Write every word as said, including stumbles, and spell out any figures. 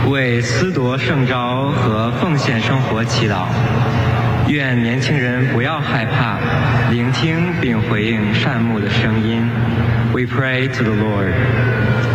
为思夺圣召和奉献生活祈祷。愿年轻人不要害怕，聆听并回应善牧的声音。We pray to the Lord.